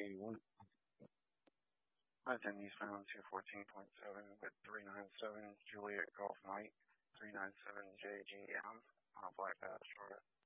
81. Attendees found 214.7 with 397 Juliet Golf Mike, 397 JGM, Black Bass, Florida.